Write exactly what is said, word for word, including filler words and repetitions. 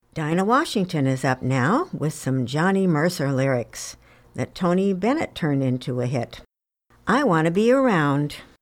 Dinah Washington is up now with some Johnny Mercer lyrics that Tony Bennett turned into a hit. I Want to Be Around.